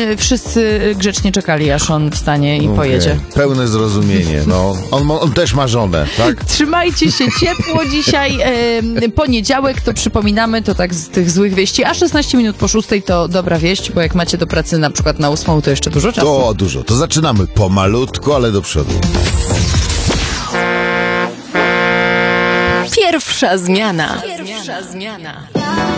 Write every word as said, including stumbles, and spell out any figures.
wszyscy grzecznie czekali, aż on wstanie i okay. pojedzie. Pełne zrozumienie. No, on, on też ma żonę, tak? Trzymajcie się ciepło dzisiaj. E, poniedziałek, to przypominamy, to tak z tych złych wieści, a szesnaście minut po szóstej to dobra wieść, bo jak macie do pracy na przykład na ósmą, to jeszcze dużo czasu. To dużo. To zaczynamy pomalutku, ale do przodu. Pierwsza zmiana. Pierwsza zmiana.